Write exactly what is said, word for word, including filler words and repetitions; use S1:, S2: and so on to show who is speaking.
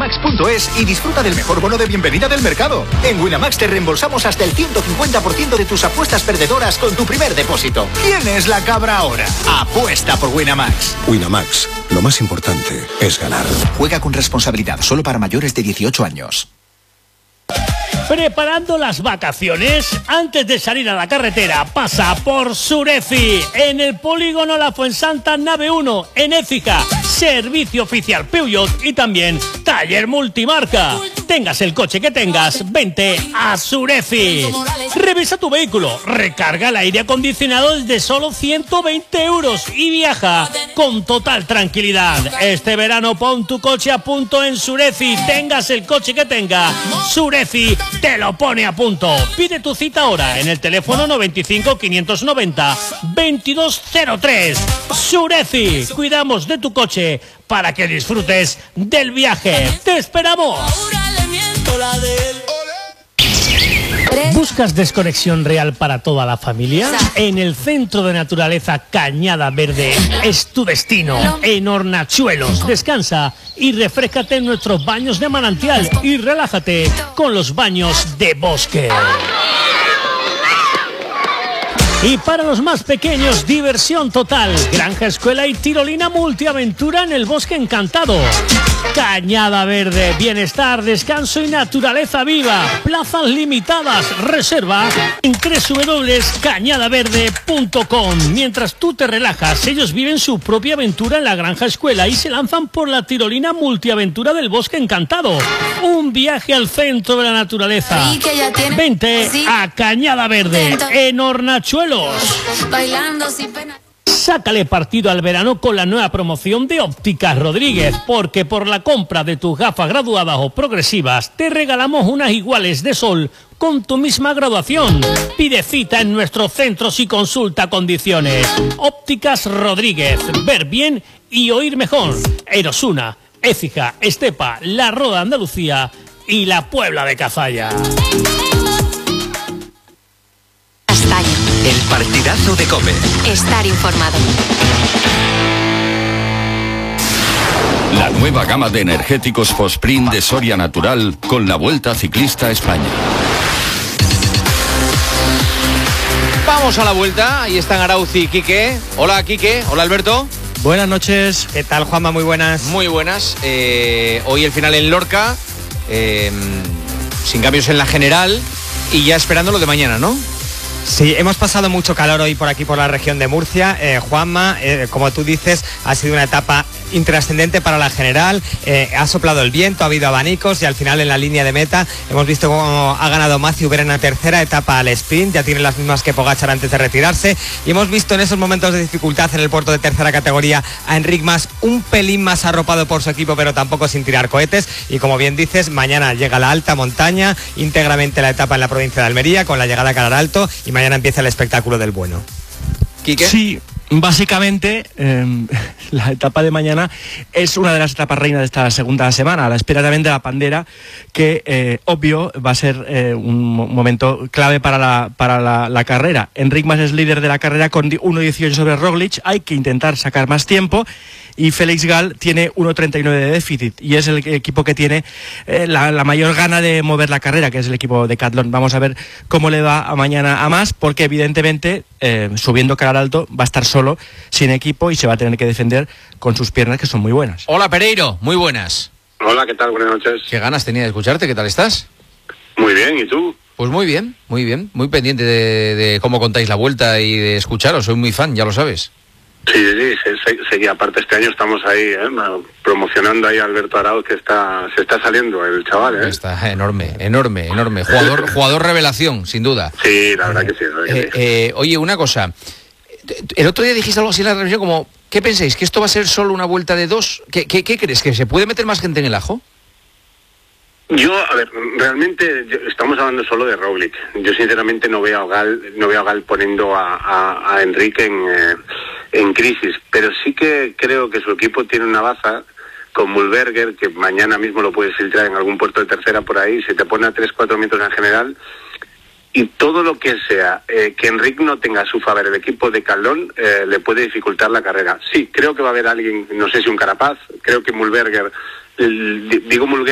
S1: winamax punto es y disfruta del mejor bono de bienvenida del mercado. En Winamax te reembolsamos hasta el ciento cincuenta por ciento de tus apuestas perdedoras con tu primer depósito. ¿Quién es la cabra ahora? Apuesta por Winamax.
S2: Winamax, lo más importante es ganar.
S1: Juega con responsabilidad, solo para mayores de dieciocho años.
S3: Preparando las vacaciones, antes de salir a la carretera, pasa por Sureci, en el polígono La Fuensanta Nave uno, en Écija, servicio oficial Peugeot y también taller multimarca. Tengas el coche que tengas, vente a Sureci. Revisa tu vehículo, recarga el aire acondicionado desde solo ciento veinte euros y viaja con total tranquilidad. Este verano pon tu coche a punto en Sureci, tengas el coche que tenga, Sureci te lo pone a punto. Pide tu cita ahora en el teléfono noventa y cinco, quinientos noventa, veintidós cero tres. Sureci, cuidamos de tu coche para que disfrutes del viaje. ¡Te esperamos! ¿Buscas desconexión real para toda la familia? En el Centro de Naturaleza Cañada Verde es tu destino. En Hornachuelos, descansa y refréscate en nuestros baños de manantial y relájate con los baños de bosque. Y para los más pequeños, diversión total. Granja, escuela y tirolina multiaventura en el Bosque Encantado. Cañada Verde, bienestar, descanso y naturaleza viva. Plazas limitadas, reserva en doble u doble u doble u punto cañada verde punto com. Mientras tú te relajas, ellos viven su propia aventura en la Granja Escuela y se lanzan por la tirolina multiaventura del Bosque Encantado. Un viaje al centro de la naturaleza. Vente a Cañada Verde, en Hornachuelos.
S4: Bailando sin pena.
S3: Sácale partido al verano con la nueva promoción de Ópticas Rodríguez, porque por la compra de tus gafas graduadas o progresivas te regalamos unas iguales de sol con tu misma graduación. Pide cita en nuestros centros y consulta condiciones. Ópticas Rodríguez, ver bien y oír mejor. En Osuna, Écija, Estepa, La Roda, Andalucía y la Puebla de Cazalla.
S1: El partidazo de COPE.
S4: Estar informado.
S5: La nueva gama de energéticos Fosprint de Soria Natural con la Vuelta Ciclista a España.
S6: Vamos a la vuelta, ahí están Arauz y Quique. Hola Quique, hola Alberto.
S7: Buenas noches.
S6: ¿Qué tal Juanma? Muy buenas. Muy buenas. Eh, hoy el final en Lorca, eh, sin cambios en la general y ya esperando lo de mañana, ¿no?
S7: Sí, hemos pasado mucho calor hoy por aquí, por la región de Murcia. Eh, Juanma, eh, como tú dices, ha sido una etapa intrascendente para la general. Eh, ha soplado el viento, ha habido abanicos y al final en la línea de meta hemos visto cómo ha ganado Matthew Vera, tercera etapa al sprint. Ya tiene las mismas que Pogačar antes de retirarse. Y hemos visto en esos momentos de dificultad en el puerto de tercera categoría a Enric Mas un pelín más arropado por su equipo, pero tampoco sin tirar cohetes. Y como bien dices, mañana llega la alta montaña, íntegramente la etapa en la provincia de Almería, con la llegada a Calar Alto, y mañana empieza el espectáculo del bueno.
S6: ¿Quique?
S8: Sí, básicamente eh, la etapa de mañana es una de las etapas reinas de esta segunda semana, a la espera también de la Pandera, que eh, obvio va a ser eh, un momento clave para la, para la, la carrera. Enric Mas es líder de la carrera con uno dieciocho sobre Roglic, hay que intentar sacar más tiempo, y Félix Gal tiene uno treinta y nueve de déficit y es el equipo que tiene eh, la, la mayor gana de mover la carrera, que es el equipo de Decathlon. Vamos a ver cómo le va a mañana a Mas, porque evidentemente eh, subiendo Calar Alto va a estar solo, sin equipo, y se va a tener que defender con sus piernas, que son muy buenas.
S6: Hola Pereiro, muy buenas.
S9: Hola, ¿qué tal? Buenas noches.
S6: Qué ganas tenía de escucharte, ¿qué tal estás?
S9: Muy bien, ¿y tú?
S6: Pues muy bien, muy bien, muy pendiente de, de cómo contáis la vuelta y de escucharos, soy muy fan, ya lo sabes.
S9: Sí, sí, sí, sí, sí, aparte este año estamos ahí, ¿eh? promocionando ahí a Alberto Arauz, que está, se está saliendo el chaval, ¿eh?
S6: Está enorme, enorme, enorme, jugador, jugador revelación, sin duda.
S9: Sí, la verdad que sí. La verdad
S6: eh,
S9: que sí.
S6: Eh, oye, una cosa, el otro día dijiste algo así en la revisión como, ¿qué pensáis? ¿Que esto va a ser solo una vuelta de dos? ¿Qué, qué, qué crees? ¿Que se puede meter más gente en el ajo?
S9: Yo, a ver, realmente yo, estamos hablando solo de Roglic. Yo sinceramente no veo a Gal, no veo a Gal poniendo a, a, a Enrique en, eh, en crisis, pero sí que creo que su equipo tiene una baza con Mühlberger, que mañana mismo lo puedes filtrar en algún puerto de tercera por ahí, se te pone a tres cuatro metros en general, y todo lo que sea eh, que Enric no tenga a su favor el equipo de Calón eh, le puede dificultar la carrera. Sí, creo que va a haber alguien, no sé si un Carapaz, creo que Mühlberger, digo Mühlberger